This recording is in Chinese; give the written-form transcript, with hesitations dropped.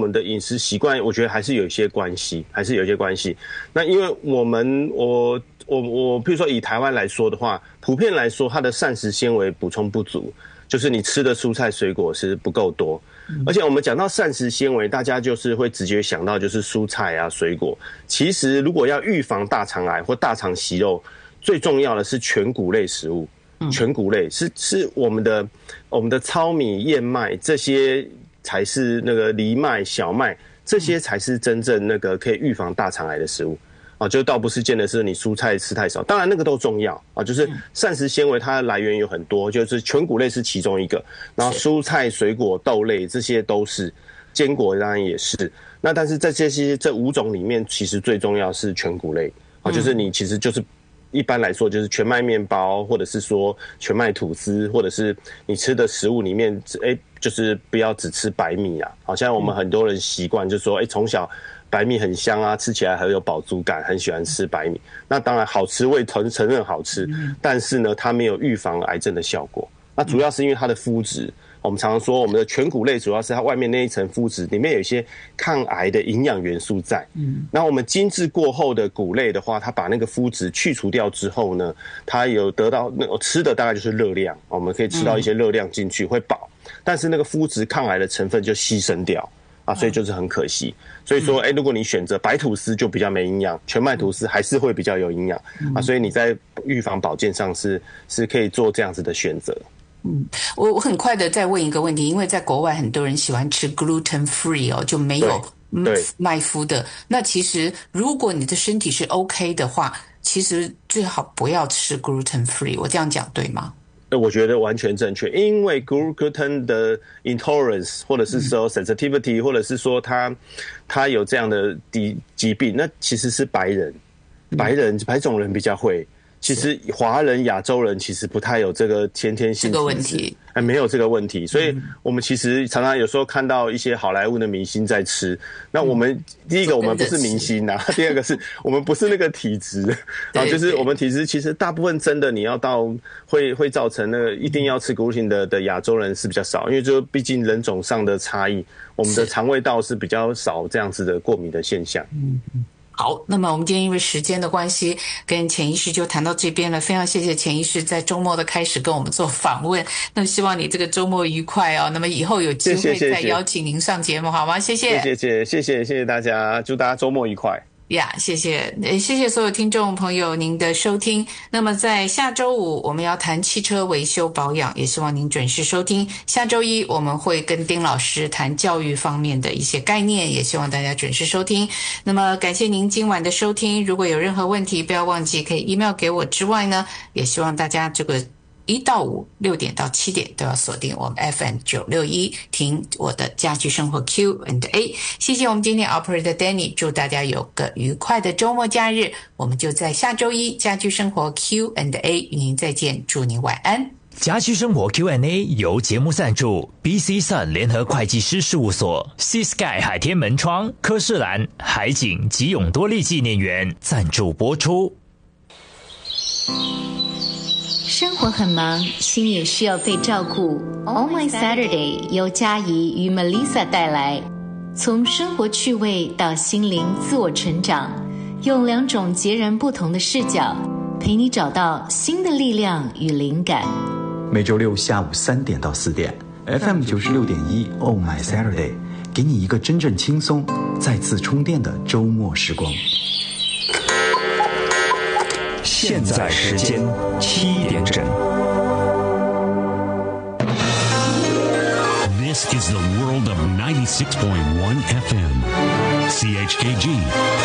们的饮食习惯，我觉得还是有一些关系，那因为我譬如说以台湾来说的话，普遍来说它的膳食纤维补充不足，就是你吃的蔬菜水果是不够多。而且我们讲到膳食纤维，大家就是会直接想到就是蔬菜啊水果。其实如果要预防大肠癌或大肠息肉，最重要的是全谷类食物。全谷类是我们的糙米、燕麦，这些才是那个藜麦、小麦，这些才是真正那个可以预防大肠癌的食物。就倒不是见得是你蔬菜吃太少，当然那个都重要啊。就是膳食纤维它的来源有很多，就是全谷类是其中一个，然后蔬菜、水果、豆类这些都是，坚果当然也是。那但是在这5种里面，其实最重要是全谷类啊，就是你其实就是一般来说就是全麦面包，或者是说全麦吐司，或者是你吃的食物里面，就是不要只吃白米啊。好像我们很多人习惯就是说，从小白米很香啊，吃起来很有饱足感，很喜欢吃白米。那当然好吃，我也承认好吃，但是呢，它没有预防癌症的效果。那主要是因为它的麸质，我们常常说我们的全谷类主要是它外面那一层麸质里面有一些抗癌的营养元素在。那我们精制过后的谷类的话，它把那个麸质去除掉之后呢，它有得到吃的大概就是热量，我们可以吃到一些热量进去会饱，但是那个麸质抗癌的成分就牺牲掉。所以就是很可惜。所以说，如果你选择白吐司就比较没营养，全麦吐司还是会比较有营养所以你在预防保健上是可以做这样子的选择。 我很快的再问一个问题，因为在国外很多人喜欢吃 gluten free 就没有麦麸的。那其实如果你的身体是 OK 的话，其实最好不要吃 gluten free， 我这样讲对吗？ 我觉得完全正确，因为 gluten 的 intolerance 或者是说 sensitivity 或者是说他有这样的疾病，那其实是白种人比较会。其实华人、亚洲人其实不太有这个先天性这个问题， 没有这个问题，所以我们其实常常有时候看到一些好莱坞的明星在吃。那我们第一个我们不是明星啊，第二个是我们不是那个体质，然后就是我们体质其实大部分真的你要到会造成那个一定要吃 gluten 的亚洲人是比较少，因为就毕竟人种上的差异，我们的肠胃道是比较少这样子的过敏的现象。 好，那么我们今天因为时间的关系，跟钱医师就谈到这边了。非常谢谢钱医师在周末的开始跟我们做访问。那么希望你这个周末愉快哦。那么以后有机会再邀请您上节目，好吗？谢谢， 谢谢大家，祝大家周末愉快。 谢谢所有听众朋友您的收听。那么在下周五我们要谈汽车维修保养，也希望您准时收听。下周一我们会跟丁老师谈教育方面的一些概念，也希望大家准时收听。那么感谢您今晚的收听，如果有任何问题不要忘记可以 email 给我之外呢，也希望大家这个1到5 6点到7点都要锁定我们 FM961 听我的家居生活 Q&A。 谢谢我们今天 Operator Danny， 祝大家有个愉快的周末假日，我们就在下周一家居生活 Q&A 与您再见，祝您晚安。 家居生活 Q&A 由节目赞助 BC Sun 联合会计师事务所、 Sea Sky 海天门窗、科士兰、海景及永多利纪念园赞助播出。 生活很忙，心也需要被照顾。Oh My Saturday 由嘉怡与 Melissa 带来，从生活趣味到心灵自我成长，用2种截然不同的视角，陪你找到新的力量与灵感。 每周六下午3点到4点 FM96.1 Oh My Saturday， 给你一个真正轻松、再次充电的周末时光。 现在时间7点整。 This is the world of 96.1 FM. CHKG